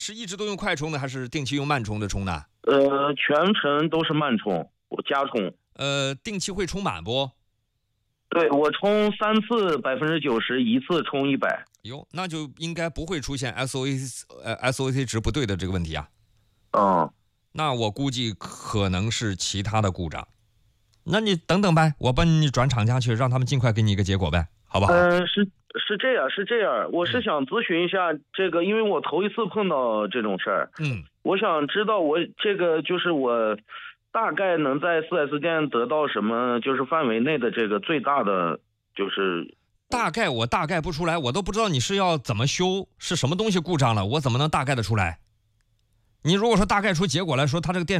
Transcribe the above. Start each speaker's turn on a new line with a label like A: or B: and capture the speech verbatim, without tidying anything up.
A: 是一直都用快充的，还是定期用慢充的充呢？
B: 呃，全程都是慢充，我加充。
A: 呃，定期会充满不？
B: 对，我充三次百分之九十，一次充一百。
A: 哟，那就应该不会出现 S O A C 呃 S O A C 值不对的这个问题啊。
B: 嗯，
A: 那我估计可能是其他的故障。那你等等呗，我帮你转厂家去，让他们尽快给你一个结果呗，好不好？
B: 嗯、呃，是是这样，是这样。我是想咨询一下这个，因为我头一次碰到这种事儿。
A: 嗯，
B: 我想知道我这个就是我大概能在 四 S 店得到什么，就是范围内的这个最大的就是。
A: 大概我大概不出来，我都不知道你是要怎么修，是什么东西故障了，我怎么能大概的出来？你如果说大概出结果来说，它这个电